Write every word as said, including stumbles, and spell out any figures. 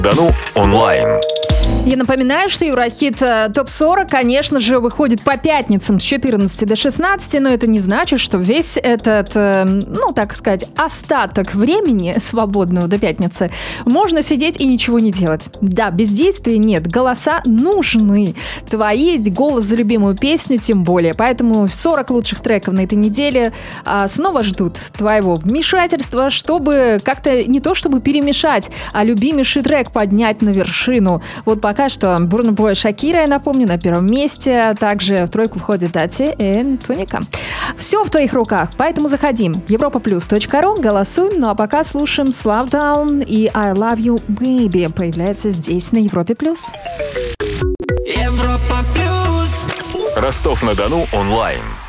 Ростов-на-Дону онлайн. Я напоминаю, что Еврохит топ сорок, конечно же, выходит по пятницам с четырнадцати до шестнадцати, но это не значит, что весь этот, ну, так сказать, остаток времени свободного до пятницы можно сидеть и ничего не делать. Да, бездействия нет, голоса нужны. Твои, голос за любимую песню тем более. Поэтому сорок лучших треков на этой неделе а, снова ждут твоего вмешательства, чтобы как-то не то чтобы перемешать, а любимейший трек поднять на вершину. Вот пока что Бурна Бой Шакира, я напомню, на первом месте. Также в тройку входит Дати и Туника. Все в твоих руках, поэтому заходи. европа плюс точка ру, голосуй. Ну а пока слушаем Slowdown и I Love You Baby. Появляется здесь на Европе плюс. Европа плюс. Ростов-на-Дону онлайн.